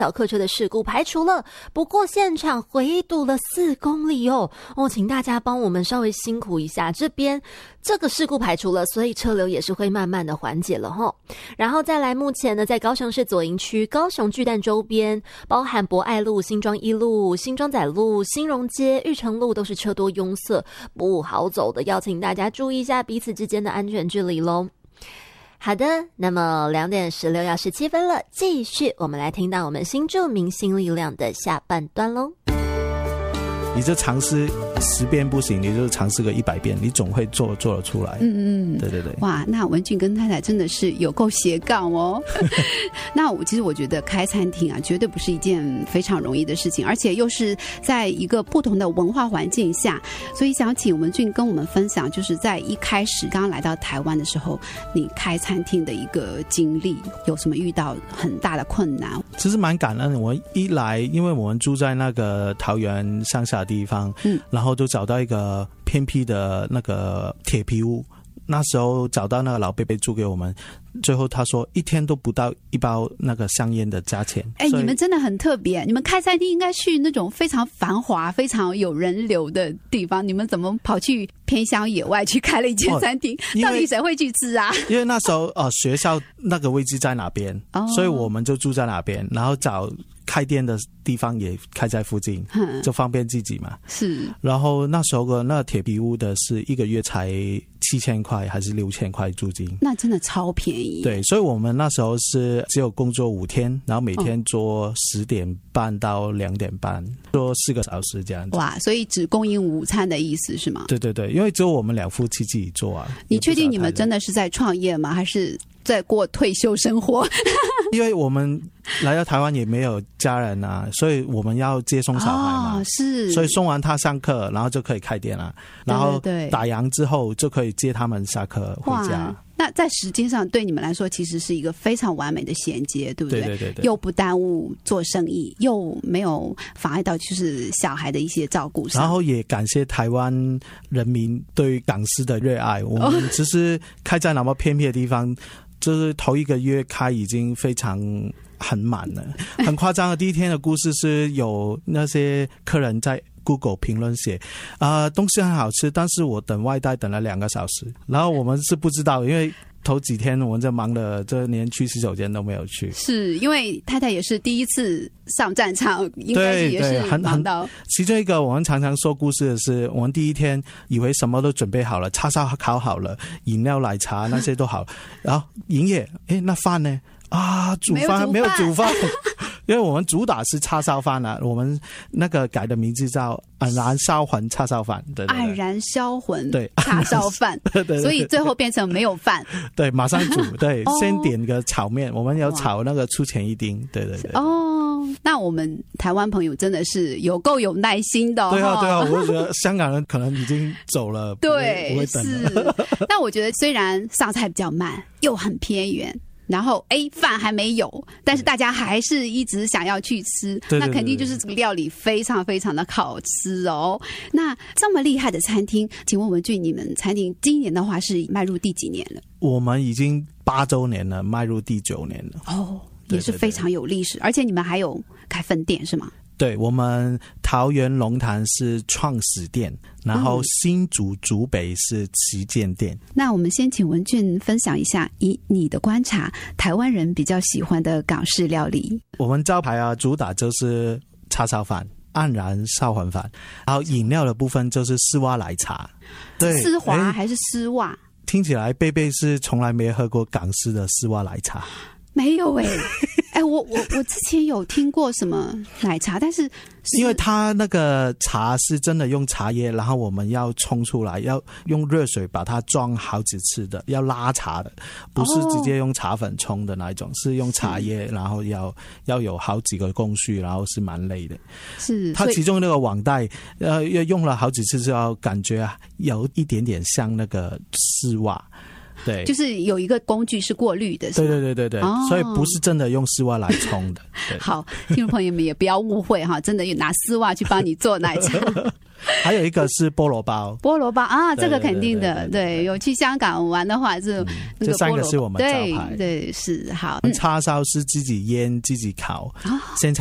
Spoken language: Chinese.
小客车的事故排除了，不过现场回堵了4公里请大家帮我们稍微辛苦一下，这边这个事故排除了，所以车流也是会慢慢的缓解了然后再来，目前呢，在高雄市左营区、高雄巨蛋周边，包含博爱路、新庄一路、新庄仔路、新荣街、玉成路都是车多拥塞，不好走的，要请大家注意一下彼此之间的安全距离咯。好的，那么2点16要17分了，继续我们来听到我们新著名新力量的下半段咯。 你就尝试10遍不行，你就尝试个100遍，你总会做得出来。对对对。 哇，那文俊跟太太真的是有够斜杠那其实我觉得开餐厅啊，绝对不是一件非常容易的事情，而且又是在一个不同的文化环境下，所以想请文俊跟我们分享，就是在一开始刚刚来到台湾的时候，你开餐厅的一个经历，有什么遇到很大的困难？ 其实蛮感恩的，我一来，因为我们住在那个桃园乡下的地方，然后就找到一个偏僻的那个铁皮屋，那时候找到那个老伯伯租给我们，最后他说1天都不到1包那个香烟的价钱。 你们真的很特别，你们开餐厅应该去那种非常繁华非常有人流的地方，你们怎么跑去偏乡野外去开了一间餐厅？到底谁会去吃啊？因为那时候学校那个位置在哪边，所以我们就住在哪边，然后找开店的地方也开在附近，就方便自己嘛。 是。 然后那时候那铁皮屋的是1个月才7000块还是6000块租金， 那真的超便宜。 对，所以我们那时候是只有工作5天，然后每天做10点半到2点半，做4个小时这样子。 哇，所以只供应午餐的意思是吗？ 对对对，因为只有我们2夫妻自己做啊。 你确定你们真的是在创业吗？还是在过退休生活？ 因为我们来到台湾也没有家人啊，所以我们要接送小孩嘛， 是， 所以送完他上课，然后就可以开店了，然后打烊之后就可以接他们下课回家。 那在时间上对你们来说其实是一个非常完美的衔接，对不对？ 对对对对， 又不耽误做生意，又没有妨碍到就是小孩的一些照顾上。 然后也感谢台湾人民对港式的热爱，我们只是开在那么偏僻的地方，就是头1个月开已经非常很满了，很夸张的。第1天的故事是有那些客人在Google 评论写东西很好吃，但是我等外带等了2个小时，然后我们是不知道，因为头几天我们就忙了，就连去洗手间都没有去。 是因为太太也是第一次上战场，应该是也是忙到。 其中一个我们常常说故事的是，我们第1天以为什么都准备好了，叉烧烤好了，饮料奶茶那些都好，然后营业，那饭呢？煮饭没有煮饭因为我们主打是叉烧饭啊，我们那个改的名字叫黯然销魂叉烧饭。对对对， 黯然销魂对叉烧饭对对对， 所以最后变成没有饭对，马上煮对先点个炒面，我们有炒那个出前一丁。对对对。 那我们台湾朋友真的是有够有耐心的。 对啊对啊，我就觉得香港人可能已经走了， 对， 不会等了。 但我觉得虽然上菜比较慢，又很偏远，然后饭还没有，但是大家还是一直想要去吃， 对对对对， 那肯定就是这个料理非常非常的好吃哦。那这么厉害的餐厅，请问文俊，你们餐厅今年的话是迈入第几年了？ 我们已经8周年了，迈入第9年了。 也是非常有历史，而且你们还有开分店是吗？ 对，我们桃园龙潭是创始店，然后新竹竹北是旗舰店。 那我们先请文俊分享一下，以你的观察，台湾人比较喜欢的港式料理。 我们招牌主打就是叉烧饭、黯然销魂饭，然后饮料的部分就是丝袜奶茶。对， 丝滑还是丝袜？ 听起来贝贝是从来没喝过港式的丝袜奶茶。 没有我之前有听过什么奶茶，但是因为它那个茶是真的用茶叶，然后我们要冲出来，要用热水把它撞好几次的，要拉茶的，不是直接用茶粉冲的那一种，是用茶叶，然后要有好几个工序，然后是蛮累的。 是它其中那个网袋用了好几次之后，感觉有一点点像那个丝袜。 对， 就是有一个工具是过滤的，是吗？ 对，所以不是真的用丝袜来冲的。 好，听众朋友们也不要误会哈，真的拿丝袜去帮你做奶茶。 还有一个是菠萝包， 菠萝包啊，这个肯定的， 对， 有去香港玩的话，是那个菠萝包， 这三个是我们招牌， 对，是好。 叉烧是自己腌自己烤，现